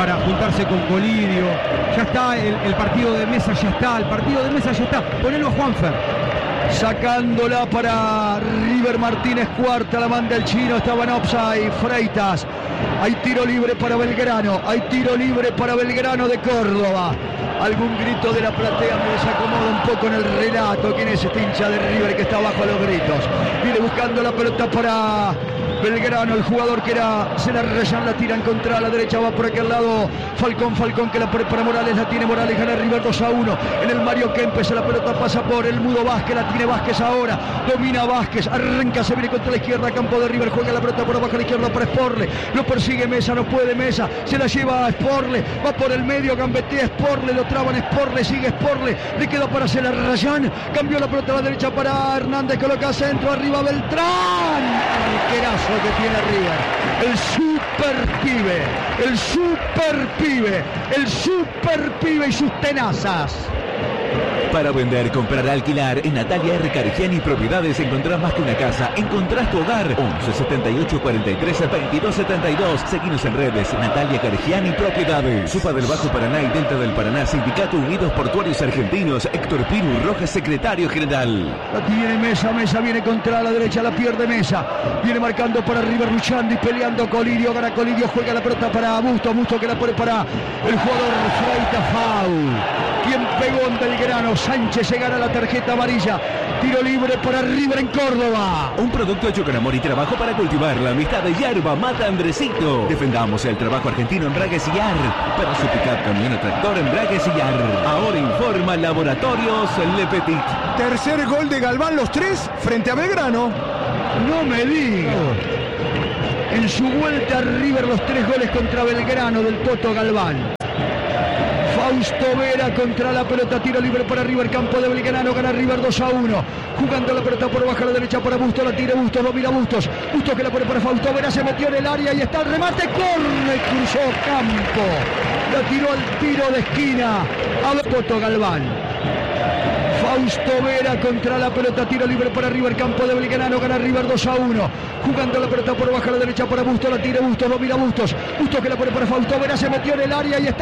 para juntarse con Colidio. Ya está el partido de mesa, ya está. El partido de mesa ya está. Ponelo a Juanfer. Sacándola para River Martínez, cuarta, la manda el chino, estaba en offside, Freitas. Hay tiro libre para Belgrano, hay tiro libre para Belgrano de Córdoba. Algún grito de la platea me desacomoda un poco en el relato. ¿Quién es este hincha de River que está abajo a los gritos? Viene buscando la pelota para Belgrano, el jugador que era Rayan, la tiran contra la derecha, va por aquel lado Falcón que la pone para Morales, la tiene Morales, gana River 2-1 en el Mario Kempes, la pelota pasa por el Mudo Vázquez, la tiene Vázquez ahora, domina Vázquez, arranca, se viene contra la izquierda, campo de River, juega la pelota por abajo a la izquierda para Sporle, lo persigue Mesa, no puede Mesa, se la lleva a Sporle, va por el medio, gambetea Sporle, lo traban Sporle, sigue Sporle, le queda para Rayan, cambió la pelota a la derecha para Hernández, coloca centro, arriba Beltrán, arquerazo que tiene River, el super pibe y sus tenazas. Para vender, comprar, alquilar, en Natalia R. Carigiani Propiedades encontrás más que una casa, encontrás tu hogar. 11 78 43 22 72. Seguinos en redes, Natalia Carigiani Propiedades. Supa del Bajo Paraná y Delta del Paraná, Sindicato Unidos Portuarios Argentinos, Héctor Piru Rojas, secretario general. La tiene Mesa viene contra la derecha, la pierde Mesa. Viene marcando para River, luchando y peleando Colidio, gana Colidio, juega la pelota para Busto que la pone para el jugador Freitas, foul. Quien pegó en Belgrano, Sánchez se gana la tarjeta amarilla. Tiro libre para River en Córdoba. Un producto hecho con amor y trabajo para cultivar la amistad de Yerba Mata Andresito. Defendamos el trabajo argentino Embragues y Ar. Para su pickup, camión o tractor, Embragues y Ar. Ahora informa Laboratorios Le Petit. Tercer gol de Galván, los tres frente a Belgrano. No me diga. En su vuelta a River, los 3 goles contra Belgrano del Toto Galván. Fausto Vera contra la pelota, tiro libre para River, campo de Belgrano, gana River 2-1, jugando la pelota por baja a la derecha para Bustos, la tira Bustos, domina Bustos que la pone para Fausto Vera, se metió en el área y está el remate, corre, cruzó campo, la tiró al tiro de esquina a Toto Galván. Fausto Vera contra la pelota, tiro libre para River, campo de Belgrano, gana River 2-1, jugando la pelota por baja a la derecha para Bustos, la tira Bustos, domina Bustos que la pone para Fausto Vera, se metió en el área y está